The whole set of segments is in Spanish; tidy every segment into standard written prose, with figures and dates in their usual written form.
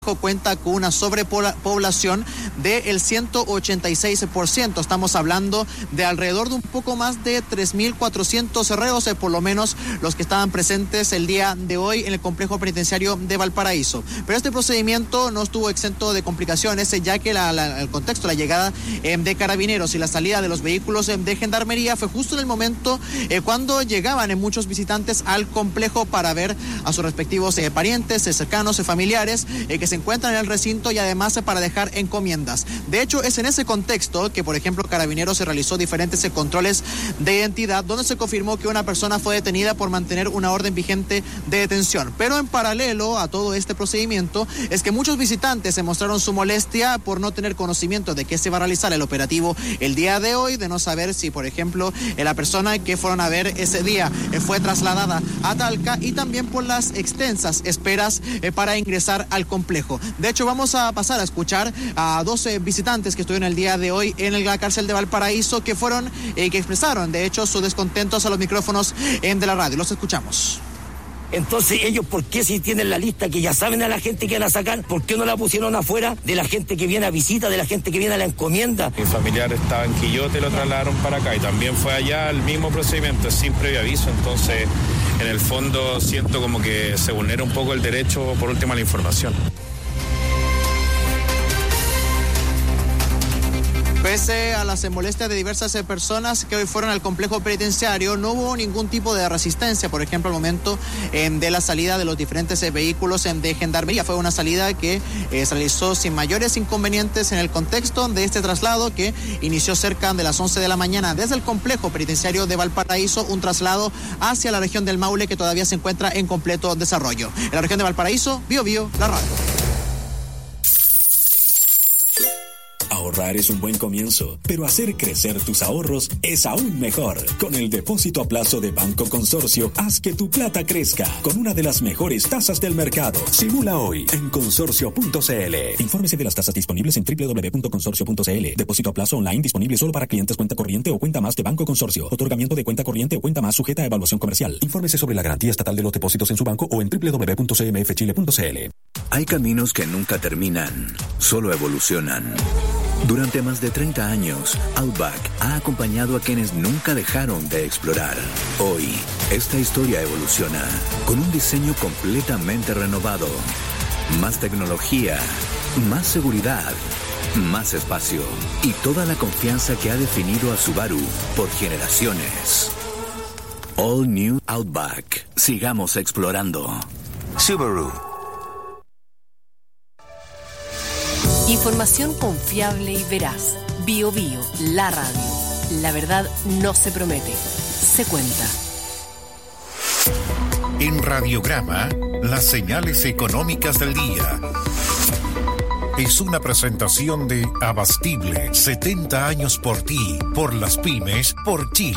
complejo cuenta con una sobrepoblación del 186%. Estamos hablando de alrededor de un poco más de 3.400 reos, por lo menos los que estaban presentes el día de hoy en el complejo penitenciario de Valparaíso. Pero este procedimiento no estuvo exento de complicaciones, ya que el contexto, la llegada de carabineros y la salida de los vehículos de gendarmería fue justo en el momento cuando llegaban muchos visitantes al complejo para ver a sus respectivos parientes, cercanos, familiares que se encuentran en el recinto, y además para dejar encomiendas. De hecho, es en ese contexto que, por ejemplo, Carabineros se realizó diferentes controles de identidad, donde se confirmó que una persona fue detenida por mantener una orden vigente de detención. Pero en paralelo a todo este procedimiento es que muchos visitantes se mostraron su molestia por no tener conocimiento de que se va a realizar el operativo el día de hoy, de no saber si, por ejemplo, la persona que fueron a ver ese día fue trasladada a Talca, y también por las extensas esperas para ingresar al complejo. De hecho, vamos a pasar a escuchar a 12 visitantes que estuvieron el día de hoy en la cárcel de Valparaíso, que expresaron, de hecho, sus descontentos a los micrófonos de la radio. Los escuchamos. Entonces, ellos, ¿por qué, si tienen la lista que ya saben a la gente que van a sacar, por qué no la pusieron afuera de la gente que viene a visita, de la gente que viene a la encomienda? Mi familiar estaba en Quillote y lo trasladaron para acá, y también fue allá el mismo procedimiento, sin previo aviso. Entonces, en el fondo, siento como que se vulnera un poco el derecho, por último, a la información. Pese a las molestias de diversas personas que hoy fueron al complejo penitenciario, no hubo ningún tipo de resistencia, por ejemplo, al momento de la salida de los diferentes vehículos de gendarmería. Fue una salida que se realizó sin mayores inconvenientes en el contexto de este traslado, que inició cerca de las 11 de la mañana desde el complejo penitenciario de Valparaíso, un traslado hacia la región del Maule, que todavía se encuentra en completo desarrollo. En la región de Valparaíso, Bio, la radio. Ahorrar es un buen comienzo, pero hacer crecer tus ahorros es aún mejor. Con el depósito a plazo de Banco Consorcio, haz que tu plata crezca con una de las mejores tasas del mercado. Simula hoy en consorcio.cl. Infórmese de las tasas disponibles en www.consorcio.cl. Depósito a plazo online disponible solo para clientes cuenta corriente o cuenta más de Banco Consorcio. Otorgamiento de cuenta corriente o cuenta más sujeta a evaluación comercial. Infórmese sobre la garantía estatal de los depósitos en su banco o en www.cmfchile.cl. Hay caminos que nunca terminan, solo evolucionan. Durante más de 30 años, Outback ha acompañado a quienes nunca dejaron de explorar. Hoy, esta historia evoluciona con un diseño completamente renovado. Más tecnología, más seguridad, más espacio y toda la confianza que ha definido a Subaru por generaciones. All New Outback. Sigamos explorando. Subaru. Información confiable y veraz. Bio, la radio. La verdad no se promete, se cuenta. En Radiograma, las señales económicas del día. Es una presentación de Abastible, 70 años por ti, por las pymes, por Chile.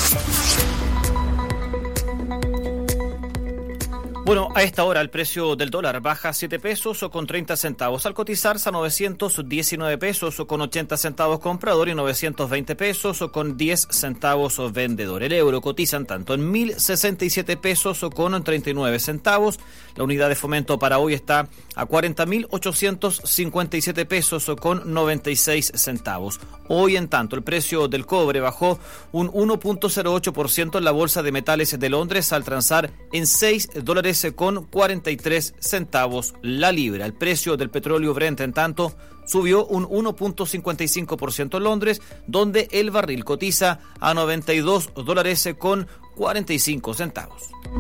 Bueno, a esta hora el precio del dólar baja 7 pesos o con 30 centavos. Al cotizarse a 919 pesos o con 80 centavos comprador y 920 pesos o con 10 centavos vendedor. El euro cotizan tanto en 1.067 pesos o con 39 centavos. La unidad de fomento para hoy está a 40.857 pesos o con 96 centavos. Hoy, en tanto, el precio del cobre bajó un 1.08% en la Bolsa de Metales de Londres al transar en $6 con 43 centavos la libra. El precio del petróleo Brent, en tanto, subió un 1.55% en Londres, donde el barril cotiza a $92 con 45 centavos.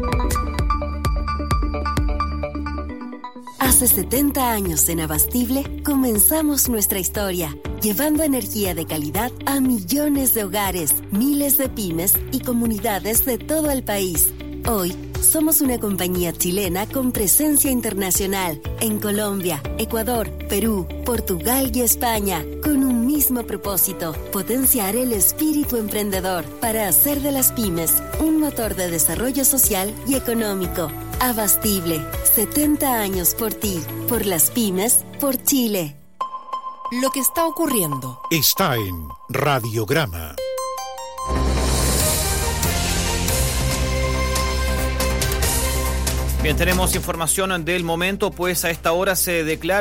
Hace 70 años en Abastible comenzamos nuestra historia, llevando energía de calidad a millones de hogares, miles de pymes y comunidades de todo el país. Hoy somos una compañía chilena con presencia internacional en Colombia, Ecuador, Perú, Portugal y España, con un mismo propósito: potenciar el espíritu emprendedor para hacer de las pymes un motor de desarrollo social y económico. Abastible, 70 años por ti, por las pymes, por Chile. Lo que está ocurriendo está en Radiograma. Bien, tenemos información del momento, pues a esta hora se declara